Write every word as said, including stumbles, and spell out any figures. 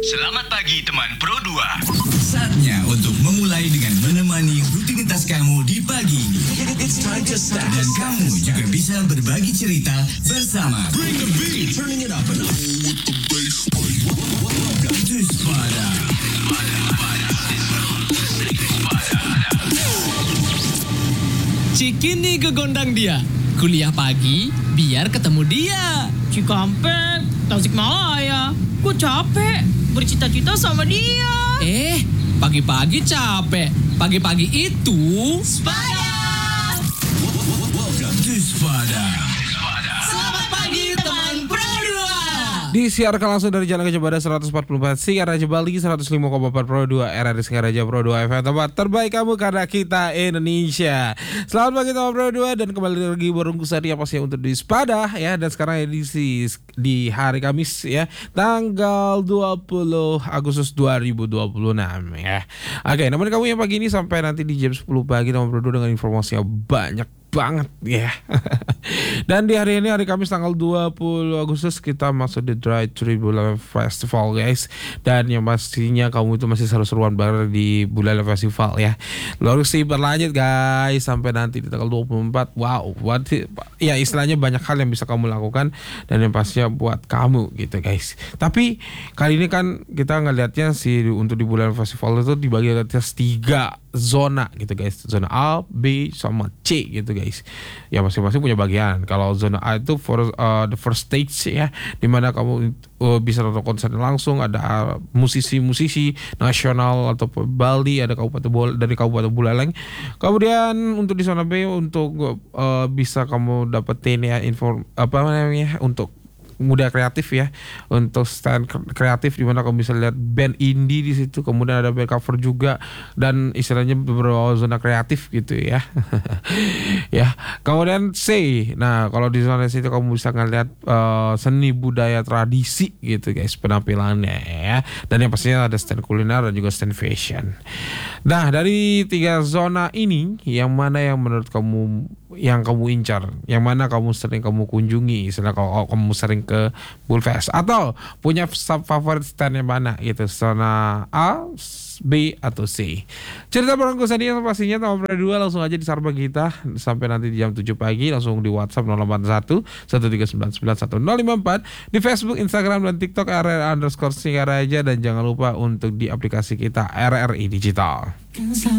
Selamat pagi teman Pro dua. Saatnya untuk memulai dengan menemani rutinitas kamu di pagi ini. Dan kamu juga bisa berbagi cerita bersama. Bring the beat, turning it up and up. Welcome to Spada. Cikini ke gondang dia. Kuliah pagi, biar ketemu dia. Cikampek, Tasikmalaya. Gue capek, bercita-cita sama dia. Eh, pagi-pagi capek. Pagi-pagi itu Spada. Welcome to Spada. Selamat pagi teman Pro dua. Disiarkan langsung dari Jalan Gajah Mada seratus empat puluh empat Singaraja Bali seratus lima koma empat Pro dua R R I Singaraja Pro dua F M, tempat terbaik kamu karena kita Indonesia. Selamat pagi teman Pro dua dan kembali lagi berungkusan apa sih untuk di Spada ya. Dan sekarang edisi di hari Kamis ya, tanggal dua puluh Agustus dua ribu dua puluh enam ya. Oke, namun kamu yang pagi ini sampai nanti di jam sepuluh pagi teman Pro dua dengan informasi yang banyak banget ya. Dan di hari ini hari Kamis tanggal dua puluh Agustus kita masuk di Dry Tree Bulan Festival guys. Dan yang pastinya kamu itu masih seru-seruan bareng di Bulan Festival ya. Lalu sih berlanjut guys sampai nanti di tanggal dua puluh empat. Wow, buat ya istilahnya banyak hal yang bisa kamu lakukan dan yang pastinya buat kamu gitu guys. Tapi kali ini kan kita ngelihatnya sih untuk di Bulan Festival itu dibagi atas tiga zona gitu guys. Zona A, B, sama C gitu guys. Ya masing-masing punya bagian. Kalau zona A itu for uh, the first stage ya, dimana kamu uh, bisa nonton konser langsung. Ada uh, musisi-musisi nasional atau Bali, ada kabupaten Bol- dari kabupaten Buleleng. Kemudian untuk di zona B untuk uh, bisa kamu dapetin ya info apa namanya untuk muda kreatif ya, untuk stand kreatif di mana kamu bisa lihat band indie di situ, kemudian ada band cover juga dan istilahnya beberapa zona kreatif gitu ya. Ya, kemudian C. Nah, kalau di zona C itu kamu bisa ngeliat uh, seni budaya tradisi gitu guys penampilannya ya. Dan yang pastinya ada stand kuliner dan juga stand fashion. Nah, dari tiga zona ini yang mana yang menurut kamu yang kamu incar, yang mana kamu sering kamu kunjungi, istilah kalau kamu sering ke Bullfest atau punya favorit stand yang mana gitu, zona A, B atau C. Cerita perungkusan ini pastinya sama Pro dua langsung aja di sarba kita sampai nanti di jam tujuh pagi, langsung di WhatsApp nol delapan satu satu tiga sembilan sembilan satu nol lima empat, di Facebook, Instagram dan TikTok R R underscore Singaraja, dan jangan lupa untuk di aplikasi kita R R I Digital.